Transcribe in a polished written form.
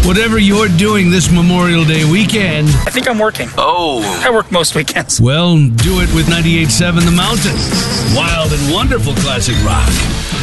Whatever you're doing this Memorial Day weekend, I think I'm working. Oh. I work most weekends. well, do it with 98.7 The Mountain. Wild and wonderful classic rock.